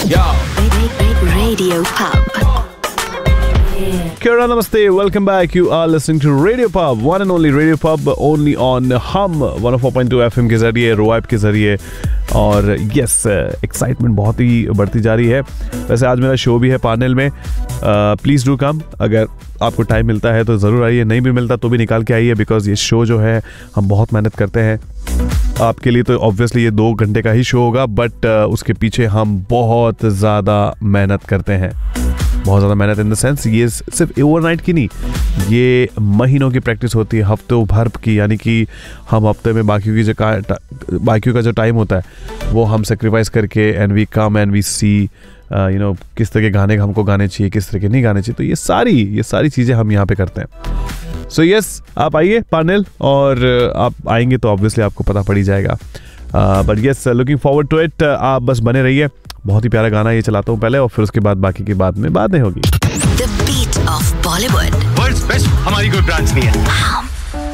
Radio Pub. Kira, namaste. Welcome back. You are listening to Radio Pub, one and only Radio Pub, only on Hum 104.2 FM के जरिए, रोएप के जरिए. और yes, excitement बहुत ही बढ़ती जा रही है. वैसे आज मेरा शो भी है पैनल में. Please do come. अगर आपको टाइम मिलता है तो ज़रूर आइए, नहीं भी मिलता तो भी निकाल के आइए, बिकॉज ये शो जो है हम बहुत मेहनत करते हैं आपके लिए. तो ऑब्वियसली ये 2 घंटे का ही शो होगा, बट उसके पीछे हम बहुत ज़्यादा मेहनत करते हैं. बहुत ज़्यादा मेहनत इन द सेंस, ये सिर्फ ओवरनाइट की नहीं, ये महीनों की प्रैक्टिस होती है, हफ्तों भर की. यानी कि हम हफ्ते में बाकियों का जो टाइम होता है वो हम सेक्रीफाइस करके and we come and we सी किस तरह के गाने हमको गाने चाहिए, किस तरह के नहीं गाने चाहिए. तो ये सारी चीज़ें हम यहाँ पे करते हैं. सो यस, आप आइए पैनल, और आप आएंगे तो ऑब्वियसली आपको पता पड़ ही जाएगा. But yes, looking forward to it. आप बस बने रहिए. बहुत ही प्यारा गाना ये चलाता हूँ पहले, और फिर उसके बाद बाकी की बात में बातें होगी. The beat of Bollywood. World's best हमारी कोई ब्रांच नहीं है.